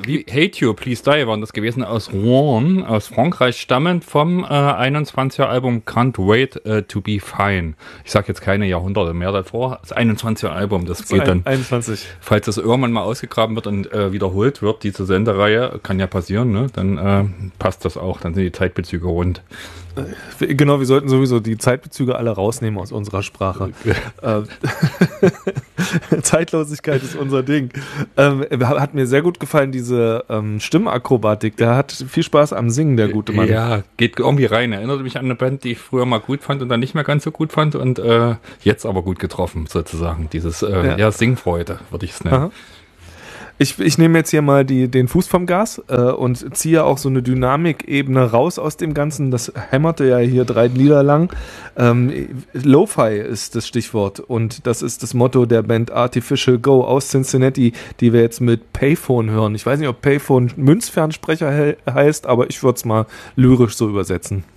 Hate You, Please Die waren das gewesen, aus Rouen, aus Frankreich, stammend vom 21er-Album Can't Wait to Be Fine. Ich sag jetzt keine Jahrhunderte mehr davor, das 21er-Album, das geht dann, 21. Falls das irgendwann mal ausgegraben wird und wiederholt wird, diese Sendereihe, kann ja passieren, ne? Dann passt das auch, dann sind die Zeitbezüge rund. Genau, wir sollten sowieso die Zeitbezüge alle rausnehmen aus unserer Sprache. Zeitlosigkeit ist unser Ding. Hat mir sehr gut gefallen, diese Stimmakrobatik. Der hat viel Spaß am Singen, der gute Mann. Ja, geht irgendwie rein. Erinnert mich an eine Band, die ich früher mal gut fand und dann nicht mehr ganz so gut fand und jetzt aber gut getroffen, sozusagen. Dieses Singfreude, würde ich es nennen. Aha. Ich nehme jetzt hier mal den Fuß vom Gas und ziehe auch so eine Dynamikebene raus aus dem Ganzen. Das hämmerte ja hier 3 Lieder lang. Lo-Fi ist das Stichwort und das ist das Motto der Band Artificial Go aus Cincinnati, die wir jetzt mit Payphone hören. Ich weiß nicht, ob Payphone Münzfernsprecher heißt, aber ich würde es mal lyrisch so übersetzen.